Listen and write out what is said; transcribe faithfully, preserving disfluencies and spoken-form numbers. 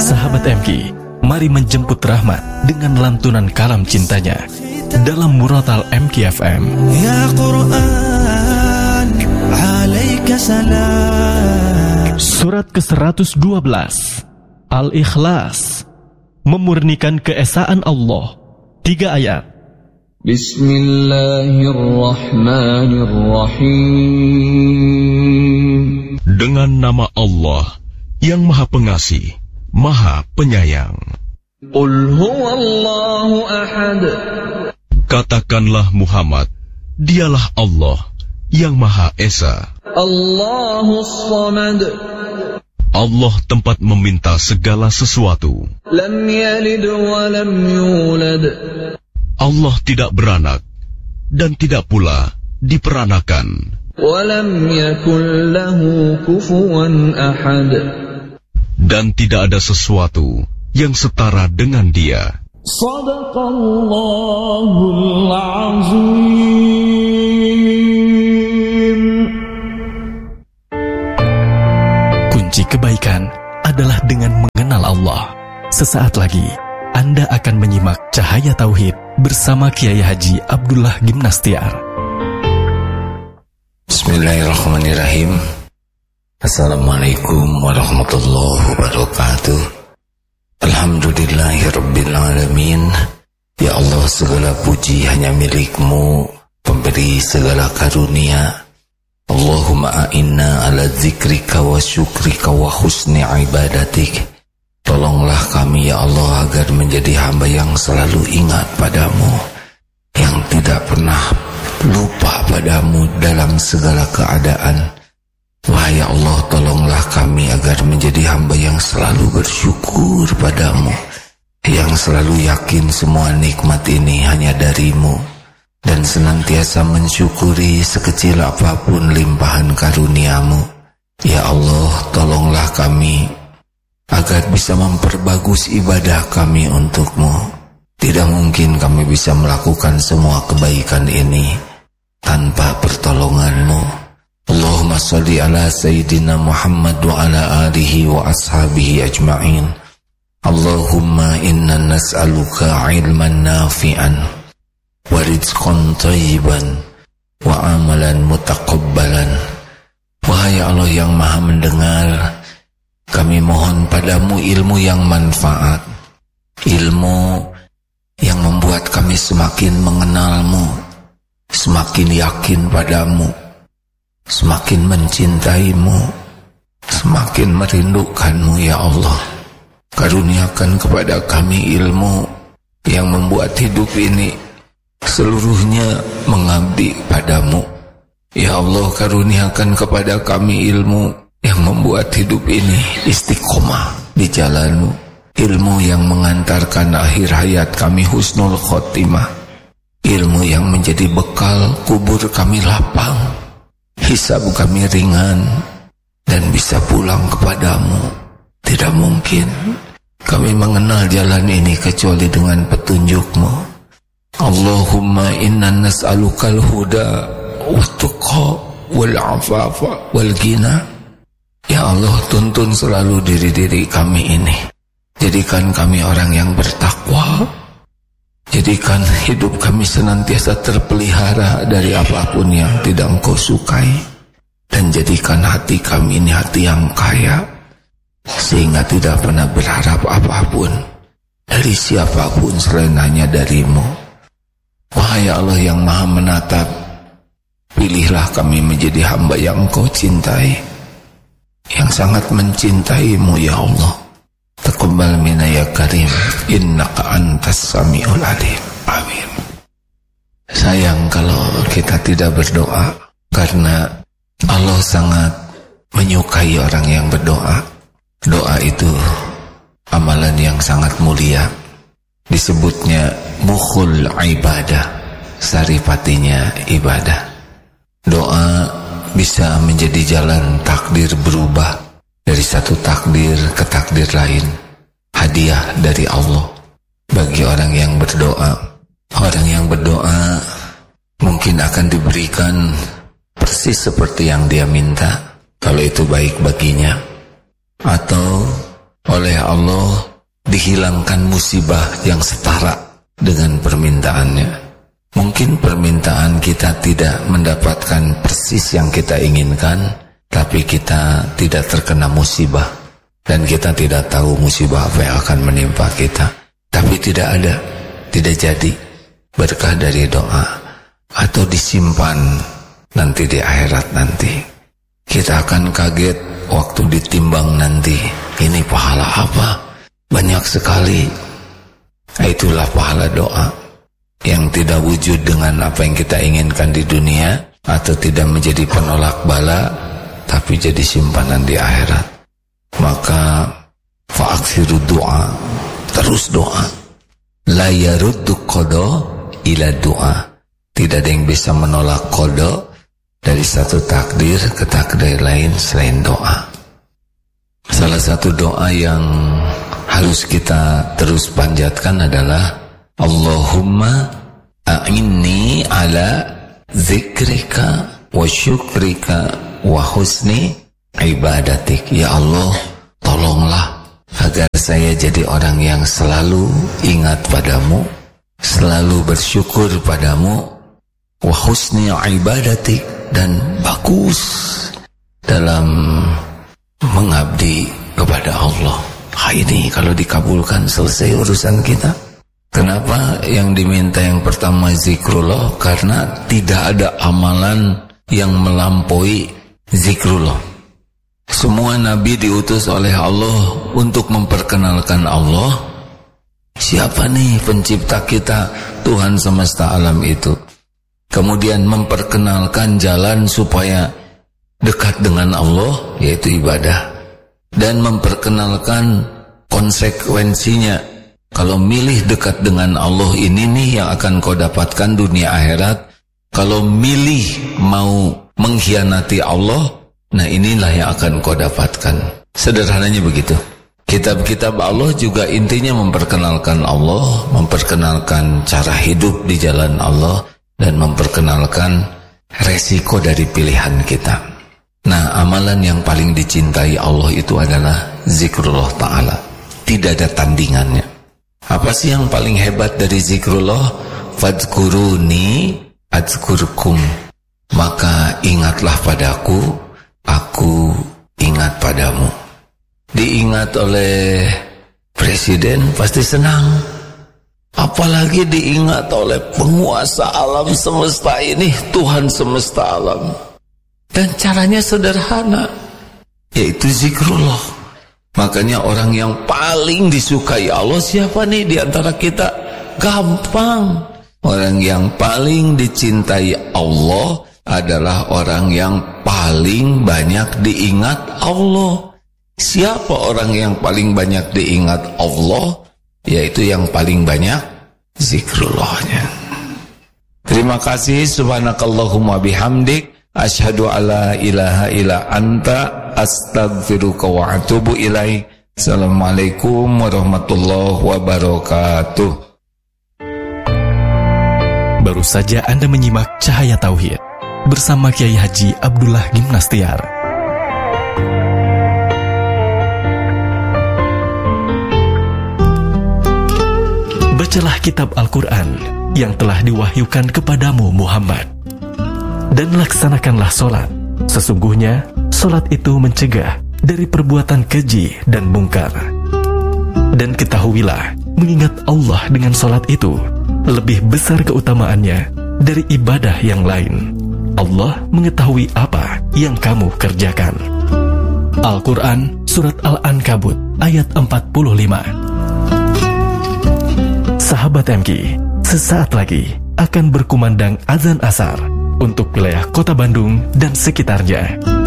Sahabat M K, mari menjemput rahmat dengan lantunan kalam cintanya dalam Muratal M K F M. Ya Quran, alaika salam. Surat ke seratus dua belas, Al-Ikhlas, memurnikan keesaan Allah. Tiga ayat. Bismillahirrahmanirrahim. Dengan nama Allah yang Maha Pengasih, Maha Penyayang. Qul huwallahu ahad. Katakanlah Muhammad, dialah Allah yang Maha Esa. Allahus Samad. Allah tempat meminta segala sesuatu. Lam yalid wa lam yulad. Allah tidak beranak dan tidak pula diperanakan. Wa lam yakul lahu kufuwan ahad. Dan tidak ada sesuatu yang setara dengan Dia. Shadaqallahul azim. Kunci kebaikan adalah dengan mengenal Allah. Sesaat lagi Anda akan menyimak Cahaya Tauhid bersama Kiai Haji Abdullah Gimnastiar. Bismillahirrahmanirrahim. Assalamualaikum warahmatullahi wabarakatuh. Alhamdulillahirrabbilalamin. Ya Allah, segala puji hanya milik-Mu, pemberi segala karunia. Allahumma a'inna ala zikrika wa syukrika wa husni ibadatik. Tolonglah kami ya Allah agar menjadi hamba yang selalu ingat padamu, yang tidak pernah lupa padamu dalam segala keadaan. Wahai Allah, tolonglah kami agar menjadi hamba yang selalu bersyukur padamu, yang selalu yakin semua nikmat ini hanya darimu, dan senantiasa mensyukuri sekecil apapun limpahan karuniamu. Ya Allah, tolonglah kami agar bisa memperbagus ibadah kami untukmu. Tidak mungkin kami bisa melakukan semua kebaikan ini tanpa pertolonganmu. Allahumma salli ala Sayyidina Muhammad wa ala alihi wa ashabihi ajma'in. Allahumma inna nas'aluka ilman nafi'an wa rizqan thayyiban wa amalan mutaqabbalan. Wahai Allah yang Maha mendengar, kami mohon padamu ilmu yang manfaat, ilmu yang membuat kami semakin mengenalmu, semakin yakin padamu, semakin mencintaimu, semakin merindukanmu ya Allah. Karuniakan kepada kami ilmu yang membuat hidup ini seluruhnya mengabdi padamu. Ya Allah, karuniakan kepada kami ilmu yang membuat hidup ini istiqomah di jalanmu, ilmu yang mengantarkan akhir hayat kami husnul khotimah, ilmu yang menjadi bekal kubur kami lapang, hisab kami ringan, dan bisa pulang kepadamu. Tidak mungkin kami mengenal jalan ini kecuali dengan petunjukmu. Allahumma inna nas'alukal huda wa tuqa wal afafa wal ghina. Ya Allah, tuntun selalu diri-diri kami ini. Jadikan kami orang yang bertakwa. Jadikan hidup kami senantiasa terpelihara dari apapun yang tidak Engkau sukai. Dan jadikan hati kami ini hati yang kaya, sehingga tidak pernah berharap apapun dari siapapun selain hanya darimu. Wahai Allah yang Maha menatap, pilihlah kami menjadi hamba yang Engkau cintai, yang sangat mencintaimu ya Allah. Taqabbal minna ya karim, innaka antas samiul alim. Amin. Sayang kalau kita tidak berdoa, karena Allah sangat menyukai orang yang berdoa. Doa itu amalan yang sangat mulia. Disebutnya mukhul ibadah, saripatinya ibadah. Doa bisa menjadi jalan takdir berubah dari satu takdir ke takdir lain. Hadiah dari Allah bagi orang yang berdoa. Orang yang berdoa mungkin akan diberikan persis seperti yang dia minta, kalau itu baik baginya. Atau oleh Allah dihilangkan musibah yang setara dengan permintaannya. Mungkin permintaan kita tidak mendapatkan persis yang kita inginkan, tapi kita tidak terkena musibah, dan kita tidak tahu musibah apa yang akan menimpa kita. Tapi tidak ada, tidak jadi berkah dari doa, atau disimpan nanti di akhirat nanti. Kita akan kaget waktu ditimbang nanti, ini pahala apa? Banyak sekali. Itulah pahala doa yang tidak wujud dengan apa yang kita inginkan di dunia, atau tidak menjadi penolak bala, tapi jadi simpanan di akhirat. Maka fa'aksiru doa, terus doa. La yaruddu qada ila doa. Tidak ada yang bisa menolak qada dari satu takdir ke takdir lain selain doa. Salah satu doa yang harus kita terus panjatkan adalah Allahumma a'inni ala zikrika wa syukrika wa husni ibadatik. Ya Allah, tolonglah agar saya jadi orang yang selalu ingat padamu, selalu bersyukur padamu, wa husni ibadatik, dan bagus dalam mengabdi kepada Allah. Ha, ini kalau dikabulkan selesai urusan kita. Kenapa yang diminta yang pertama zikrullah? Karena tidak ada amalan yang melampaui zikrullah. Semua nabi diutus oleh Allah untuk memperkenalkan Allah. Siapa nih pencipta kita, Tuhan semesta alam itu. Kemudian memperkenalkan jalan supaya dekat dengan Allah, yaitu ibadah. Dan memperkenalkan konsekuensinya. Kalau milih dekat dengan Allah, ini nih yang akan kau dapatkan dunia akhirat. Kalau milih mau mengkhianati Allah, nah inilah yang akan kau dapatkan. Sederhananya begitu. Kitab-kitab Allah juga intinya memperkenalkan Allah, memperkenalkan cara hidup di jalan Allah, dan memperkenalkan resiko dari pilihan kita. Nah, amalan yang paling dicintai Allah itu adalah zikrullah ta'ala. Tidak ada tandingannya. Apa sih yang paling hebat dari zikrullah? Fadhkuruni adzkurkum. Maka ingatlah padaku, aku ingat padamu. Diingat oleh presiden pasti senang. Apalagi diingat oleh penguasa alam semesta ini, Tuhan semesta alam. Dan caranya sederhana, yaitu zikrullah. Makanya orang yang paling disukai Allah siapa nih di antara kita? Gampang. Orang yang paling dicintai Allah adalah orang yang paling banyak diingat Allah. Siapa orang yang paling banyak diingat Allah? Yaitu yang paling banyak zikrullahnya. Terima kasih. Subhanakallahumma bihamdik, asyhadu alla ilaha illa anta, astaghfiruka wa atubu ilaik. Assalamualaikum warahmatullahi wabarakatuh. Baru saja Anda menyimak Cahaya Tauhid bersama Kiai Haji Abdullah Gimnastiar. Bacalah kitab Al-Quran yang telah diwahyukan kepadamu Muhammad, dan laksanakanlah solat. Sesungguhnya solat itu mencegah dari perbuatan keji dan mungkar. Dan ketahuilah, mengingat Allah dengan solat itu lebih besar keutamaannya dari ibadah yang lain. Allah mengetahui apa yang kamu kerjakan. Al-Quran Surat Al-Ankabut ayat empat puluh lima. Sahabat M K, sesaat lagi akan berkumandang azan asar untuk wilayah Kota Bandung dan sekitarnya.